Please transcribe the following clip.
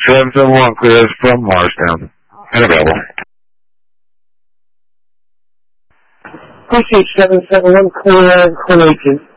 771 clears from Morristown. And available. Appreciate 771 clear, Cornelius.